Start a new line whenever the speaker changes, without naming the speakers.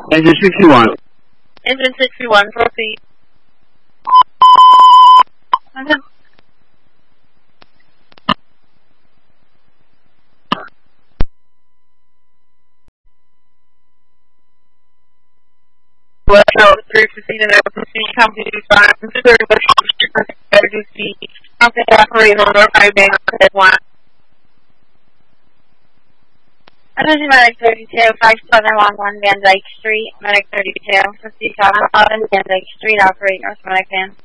Engine 61.
Engine 61, proceed. West Coast 315 and proceed, company 5, consider emergency, company operator on North High Bank, 1. Attention Medic 32, 5711 Van Dyke Street, Medic 32, proceed to 11 Van Dyke Street, operate North Medic Van.